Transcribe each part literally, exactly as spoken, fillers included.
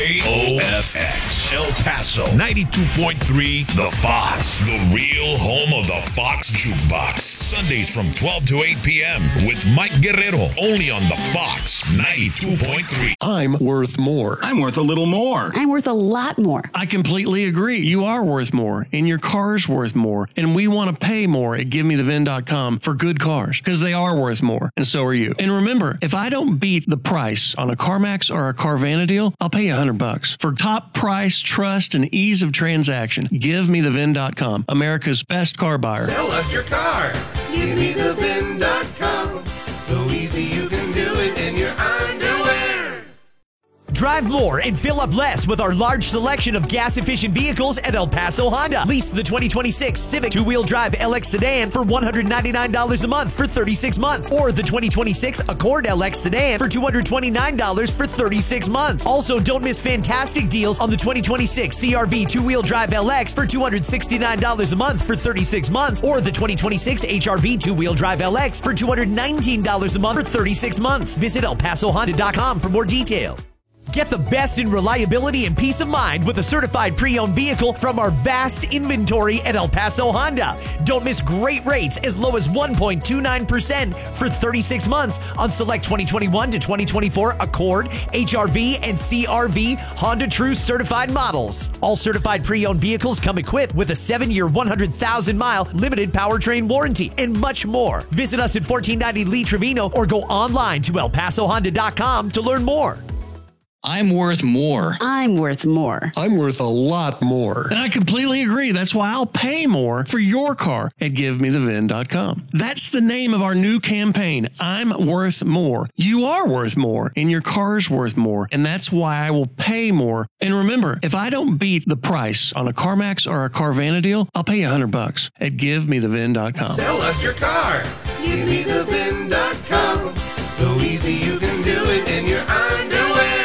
A O F X, El Paso, ninety-two point three, The Fox, the real home of the Fox Jukebox. Sundays from twelve to eight p.m. with Mike Guerrero, only on The Fox, ninety-two point three. I'm worth more. I'm worth a little more. I'm worth a lot more. I completely agree. You are worth more, and your car's worth more, and we want to pay more at give me the vin dot com for good cars, because they are worth more, and so are you. And remember, if I don't beat the price on a CarMax or a Carvana deal, I'll pay you one hundred bucks. For top price, trust, and ease of transaction, give me the vin dot com, America's best car buyer. Sell us your car. give me the vin dot com. So easy you can do it in your underwear. Drive more and fill up less with our large selection of gas-efficient vehicles at El Paso Honda. Lease the twenty twenty-six Civic two-wheel drive L X sedan for one hundred ninety-nine dollars a month for thirty-six months. Or the twenty twenty-six Accord L X sedan for two hundred twenty-nine dollars for thirty-six months. Also, don't miss fantastic deals on the twenty twenty-six C R V two-wheel drive L X for two hundred sixty-nine dollars a month for thirty-six months. Or the twenty twenty-six H R V two-wheel drive L X for two hundred nineteen dollars a month for thirty-six months. Visit El Paso Honda dot com for more details. Get the best in reliability and peace of mind with a certified pre-owned vehicle from our vast inventory at El Paso Honda. Don't miss great rates as low as one point two nine percent for thirty-six months on select twenty twenty-one to twenty twenty-four Accord, H R V, and C R V Honda True certified models. All certified pre-owned vehicles come equipped with a seven-year, one hundred thousand mile limited powertrain warranty and much more. Visit us at fourteen ninety Lee Trevino or go online to El Paso Honda dot com to learn more. I'm worth more. I'm worth more. I'm worth a lot more. And I completely agree. That's why I'll pay more for your car at give me the vin dot com. That's the name of our new campaign. I'm worth more. You are worth more, and your car's worth more. And that's why I will pay more. And remember, if I don't beat the price on a CarMax or a Carvana deal, I'll pay you one hundred bucks at give me the vin dot com. Sell us your car. give me the vin dot com. So easy you can do it in your underwear.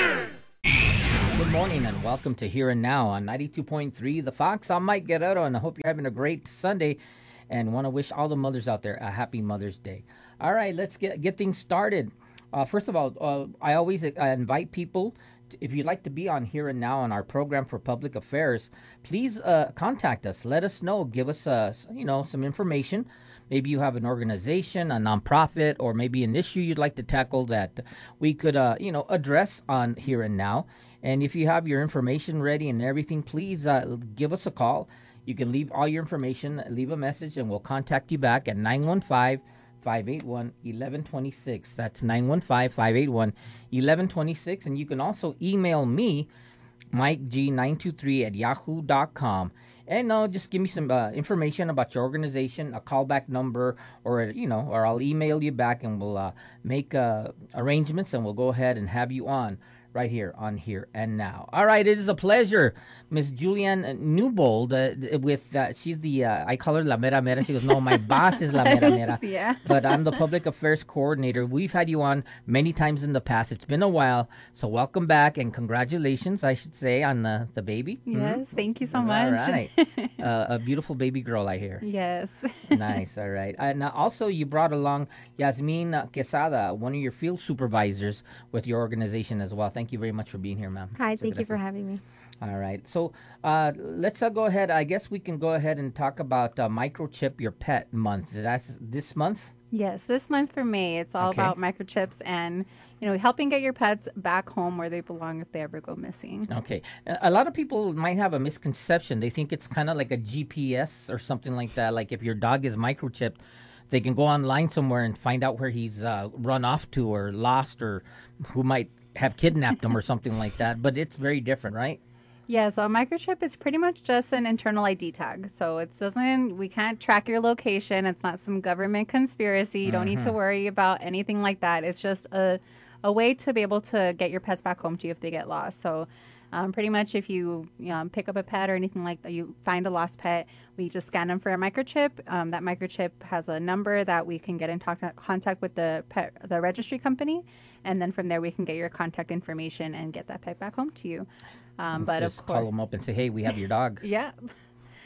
Good morning and welcome to Here and Now on ninety-two point three The Fox. I'm Mike Guerrero and I hope you're having a great Sunday and want to wish all the mothers out there a happy Mother's Day. All right, let's get get things started. Uh, first of all, uh, I always uh, invite people, to, if you'd like to be on Here and Now on our program for public affairs, please uh, contact us. Let us know. Give us uh, you know, some information. Maybe you have an organization, a nonprofit, or maybe an issue you'd like to tackle that we could uh, you know, address on Here and Now. And if you have your information ready and everything, please uh, give us a call. You can leave all your information, leave a message, and we'll contact you back at nine one five, five eight one, one one two six. That's nine one five, five eight one, one one two six. And you can also email me, Mike G nine two three at yahoo dot com. And uh, just give me some uh, information about your organization, a callback number, or, you know, or I'll email you back and we'll uh, make uh, arrangements and we'll go ahead and have you on right here on Here and Now. All right, it is a pleasure. Miss Julianne Newbold, uh, with, uh, she's the, uh, I call her La Mera Mera. She goes, no, my boss is La Mera Mera. Yeah. But I'm the public affairs coordinator. We've had you on many times in the past. It's been a while. So welcome back and congratulations, I should say, on the, the baby. Yes, Mm-hmm. thank you so All much. right. uh, a beautiful baby girl, I hear. Yes. Nice, all right. And uh, also, you brought along Yasmin Quesada, one of your field supervisors with your organization as well. Thank you very much for being here, ma'am. Hi, So thank you gracias. for having me. All right. So uh, let's uh, go ahead. I guess we can go ahead and talk about uh, Microchip Your Pet Month. That's this month? Yes, this month for May, it's all Okay. about microchips and, you know, helping get your pets back home where they belong if they ever go missing. Okay. A a lot of people might have a misconception. They think it's kind of like a G P S or something like that. Like if your dog is microchipped, they can go online somewhere and find out where he's uh, run off to or lost or who might have kidnapped him or something like that. But it's very different, right? Yeah, so a microchip is pretty much just an internal I D tag. So it doesn't, we can't track your location. It's not some government conspiracy. You don't need to worry about anything like that. It's just a, a way to be able to get your pets back home to you if they get lost. So um, pretty much if you, you know, pick up a pet or anything like that, you find a lost pet, we just scan them for a microchip. Um, that microchip has a number that we can get in talk- contact with the pet, the registry company. And then from there, we can get your contact information and get that pet back home to you. Um, but just of call course, them up and say, hey, we have your dog. yeah.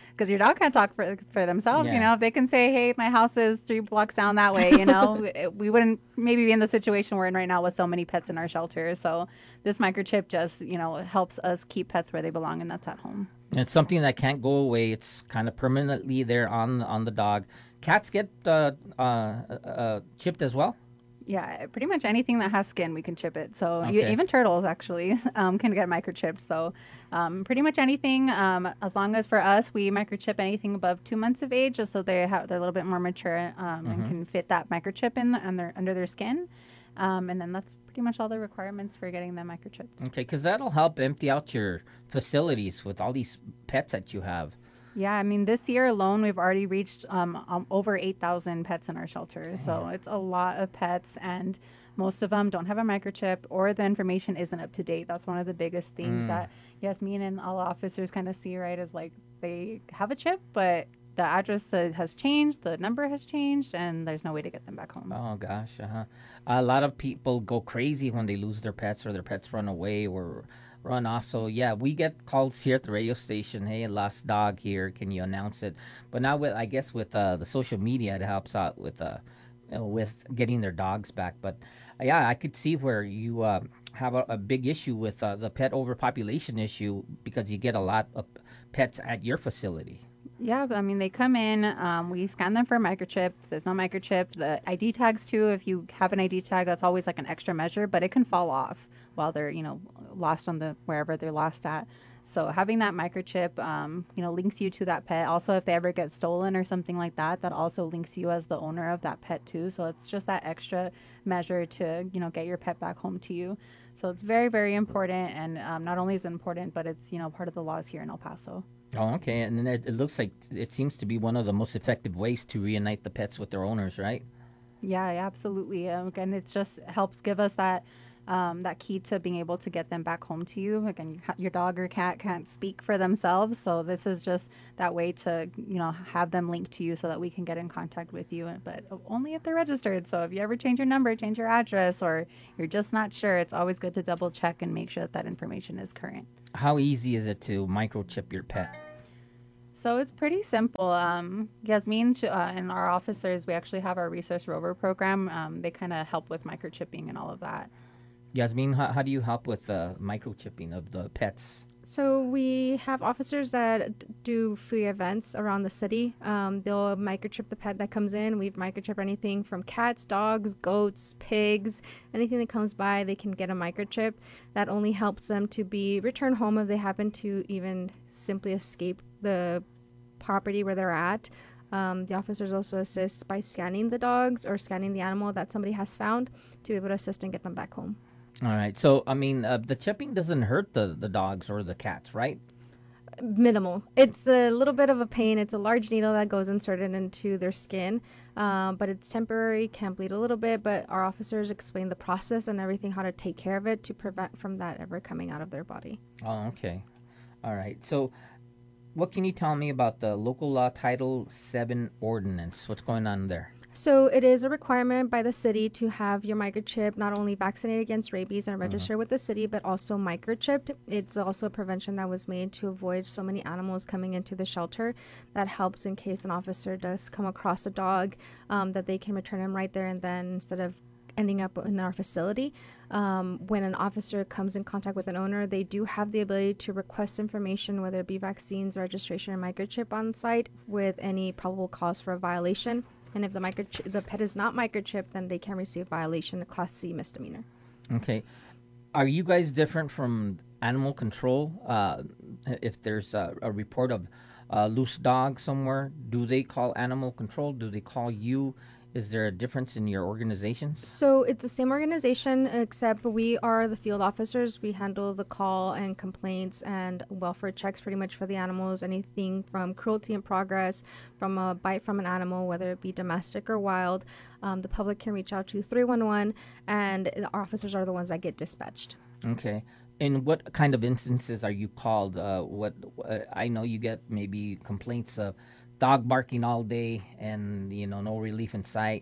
because your dog can't talk for for themselves. Yeah. You know, if they can say, "Hey, my house is three blocks down that way," you know, it- we wouldn't maybe be in the situation we're in right now with so many pets in our shelter. So this microchip just, you know, helps us keep pets where they belong, and that's at home. It's something that can't go away. It's kind of permanently there on on the dog. Cats get uh, uh, uh, chipped as well. Yeah, pretty much anything that has skin, we can chip it. So you, Okay. even turtles actually um, can get microchipped. So um, pretty much anything, um, as long as for us, we microchip anything above two months of age, just so they have they're a little bit more mature um, and can fit that microchip in the, under, under their skin. Um, and then that's pretty much all the requirements for getting them microchipped. Okay, because that'll help empty out your facilities with all these pets that you have. Yeah, I mean, this year alone, we've already reached um, um, over eight thousand pets in our shelter. So it's a lot of pets, and most of them don't have a microchip or the information isn't up to date. That's one of the biggest things that Yasmin and all officers kind of see, right, is like they have a chip, but the address uh, has changed, the number has changed, and there's no way to get them back home. Oh gosh, uh-huh. A lot of people go crazy when they lose their pets or their pets run away or run off. So yeah, we get calls here at the radio station. Hey, lost dog here. Can you announce it? But now with I guess with uh, the social media, it helps out with uh, you know, with getting their dogs back. But uh, yeah, I could see where you uh, have a, a big issue with uh, the pet overpopulation issue because you get a lot of pets at your facility. Yeah, I mean, they come in, um, we scan them for a microchip. If there's no microchip, the I D tags too, if you have an I D tag, that's always like an extra measure, but it can fall off while they're, you know, lost on the, wherever they're lost at. So having that microchip, um, you know, links you to that pet. Also, if they ever get stolen or something like that, that also links you as the owner of that pet too. So it's just that extra measure to, you know, get your pet back home to you. So it's very, very important. And um, not only is it important, but it's, you know, part of the laws here in El Paso. Oh, okay. And then it, it looks like it seems to be one of the most effective ways to reunite the pets with their owners, right? Yeah, yeah, absolutely. Um, again, it just helps give us that um, that key to being able to get them back home to you. Again, your, your dog or cat can't speak for themselves, so this is just that way to, you know, have them linked to you so that we can get in contact with you. But only if they're registered. So if you ever change your number, change your address, or you're just not sure, it's always good to double check and make sure that that information is current. How easy is it to microchip your pet? So it's pretty simple. Um, Yasmin uh, and our officers, we actually have our Resource Rover program. Um, they kind of help with microchipping and all of that. Yasmin, how, how do you help with uh, microchipping of the pets? So we have officers that d- do free events around the city. Um, they'll microchip the pet that comes in. We've microchipped anything from cats, dogs, goats, pigs, anything that comes by, they can get a microchip. That only helps them to be returned home if they happen to even simply escape the property where they're at. Um, the officers also assist by scanning the dogs or scanning the animal that somebody has found to be able to assist and get them back home. All right. So, I mean, uh, the chipping doesn't hurt the, the dogs or the cats, right? Minimal. It's a little bit of a pain. It's a large needle that goes inserted into their skin, um, but it's temporary, can bleed a little bit, but our officers explain the process and everything, how to take care of it to prevent from that ever coming out of their body. Oh, okay. All right. So, what can you tell me about the local law Title seven ordinance? What's going on there? So it is a requirement by the city to have your microchip not only vaccinated against rabies and registered with the city, but also microchipped. It's also a prevention that was made to avoid so many animals coming into the shelter. That helps in case an officer does come across a dog, um, that they can return him right there and then instead of ending up in our facility. Um, when an officer comes in contact with an owner, they do have the ability to request information, whether it be vaccines, registration, or microchip on site with any probable cause for a violation. And if the microchip, the pet is not microchipped, then they can receive violation, a Class C misdemeanor. Okay. Are you guys different from animal control? Uh, if there's a, a report of a loose dog somewhere, do they call animal control? Do they call you? Is there a difference in your organizations? So it's the same organization, except we are the field officers. We handle the call and complaints and welfare checks pretty much for the animals, anything from cruelty in progress, from a bite from an animal, whether it be domestic or wild. Um, the public can reach out to three one one, and our officers are the ones that get dispatched. Okay. In what kind of instances are you called? Uh, what uh, I know you get maybe complaints of dog barking all day and, you know, no relief in sight.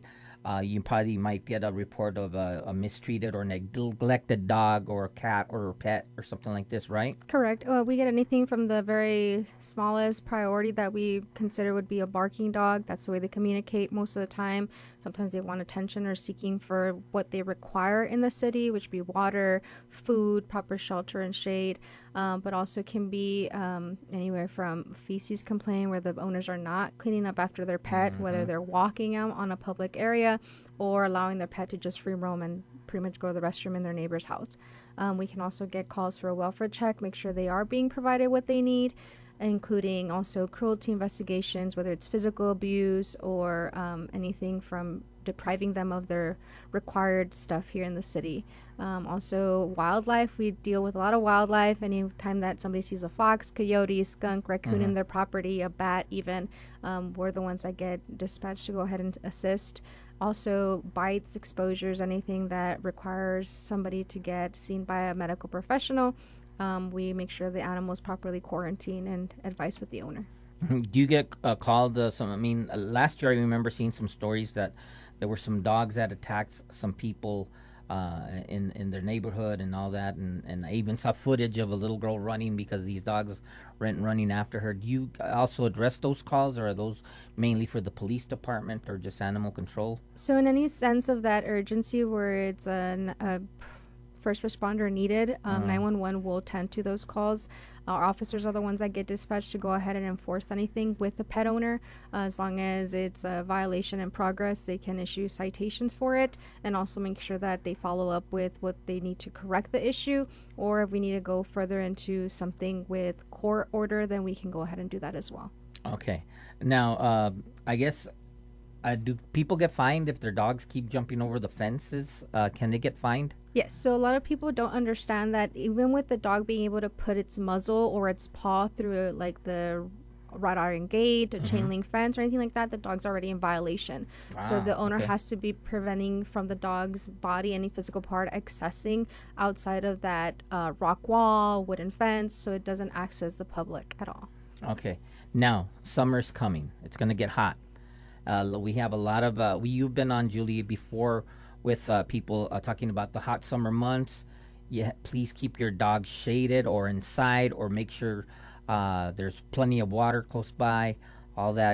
uh, you probably might get a report of a, a mistreated or neglected dog or cat or pet or something like this, right? Correct. Uh, we get anything from the very smallest priority that we consider would be a barking dog. That's the way they communicate most of the time. Sometimes they want attention or seeking for what they require in the city, which would be water, food, proper shelter and shade. Um, but also can be um, anywhere from feces complaint where the owners are not cleaning up after their pet, mm-hmm. whether they're walking out on a public area or allowing their pet to just free roam and pretty much go to the restroom in their neighbor's house. Um, we can also get calls for a welfare check, make sure they are being provided what they need, including also cruelty investigations, whether it's physical abuse or um, anything from depriving them of their required stuff here in the city. Um, also, wildlife. We deal with a lot of wildlife. Anytime that somebody sees a fox, coyote, skunk, raccoon mm-hmm. in their property, a bat even, um, we're the ones that get dispatched to go ahead and assist. Also, bites, exposures, anything that requires somebody to get seen by a medical professional. Um, we make sure the animal is properly quarantined and advice with the owner. Do you get uh, called uh, some? I mean, uh, last year I remember seeing some stories that there were some dogs that attacked some people uh, in in their neighborhood and all that, and, and I even saw footage of a little girl running because these dogs went running after her. Do you also address those calls, or are those mainly for the police department or just animal control? So in any sense of that urgency where it's an, a first responder needed, um, uh-huh. nine one one will tend to those calls. Our officers are the ones that get dispatched to go ahead and enforce anything with the pet owner. Uh, as long as it's a violation in progress, they can issue citations for it and also make sure that they follow up with what they need to correct the issue. Or if we need to go further into something with court order, then we can go ahead and do that as well. Okay. Now, uh, I guess, uh, do people get fined if their dogs keep jumping over the fences? Uh, can they get fined? Yes, so a lot of people don't understand that even with the dog being able to put its muzzle or its paw through like the wrought iron gate, a mm-hmm. chain link fence, or anything like that, the dog's already in violation. Ah, so the owner okay. has to be preventing from the dog's body any physical part accessing outside of that uh, rock wall, wooden fence, so it doesn't access the public at all. Okay. Now, summer's coming. It's going to get hot. Uh, we have a lot of, uh, we, you've been on, Julie, before with uh, people uh, talking about the hot summer months. Yeah, please keep your dog shaded or inside, or make sure uh, there's plenty of water close by, all that.